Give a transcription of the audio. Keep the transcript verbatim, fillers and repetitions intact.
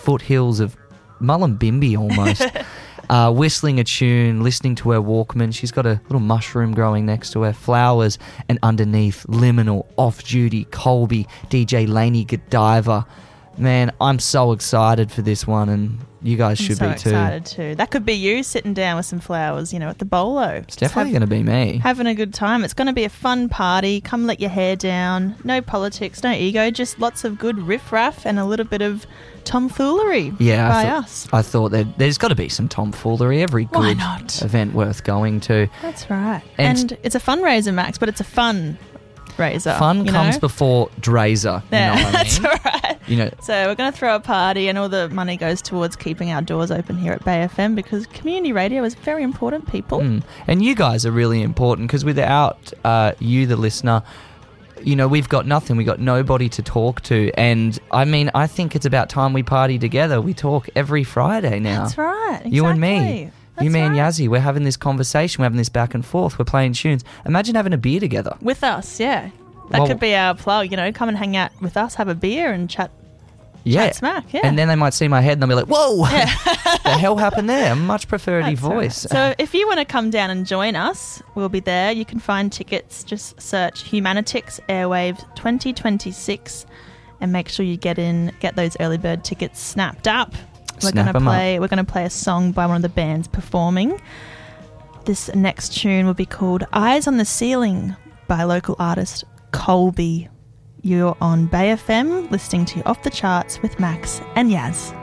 foothills of Mullumbimby almost. Uh, whistling a tune, listening to her Walkman. She's got a little mushroom growing next to her, flowers, and underneath, Liminal, Off Duty, Colby, D J Laney Godiva. Man, I'm so excited for this one, and you guys should I'm be so too. excited too. That could be you sitting down with some flowers, you know, at the bolo. It's definitely going to be me. Having a good time. It's going to be a fun party. Come let your hair down. No politics, no ego, just lots of good riff-raff and a little bit of tomfoolery Yeah, by I thought, us. I thought that there's got to be some tomfoolery. Every Why good not? event worth going to. That's right. And- And, it's a fundraiser, Max, but it's a fun raiser. Fun you comes know? before Drazer. You Yeah, know what I that's mean? right. You know, So we're going to throw a party, and all the money goes towards keeping our doors open here at Bay F M, because community radio is very important, people. mm. And you guys are really important, because without uh, you, the listener, you know, we've got nothing. We've got nobody to talk to. And, I mean, I think it's about time we party together. We talk every Friday now. That's right. Exactly. You and me. That's you, me and right. Yazzie, we're having this conversation. We're having this back and forth. We're playing tunes. Imagine having a beer together. With us, yeah. That Well- could be our plug, you know, come and hang out with us, have a beer and chat. Yeah. Chat smack, yeah. And then they might see my head and they'll be like, whoa, Yeah. the hell happened there? I much prefer the That's right. voice. So if you want to come down and join us, we'll be there. You can find tickets. Just search Humanitix Airwaves twenty twenty-six and make sure you get in, get those early bird tickets snapped up. We're Snap gonna 'em play we're gonna play a song by one of the bands performing. This next tune will be called Eyes on the Ceiling by local artist Colby. You're on Bay F M listening to Off the Charts with Max and Yaz.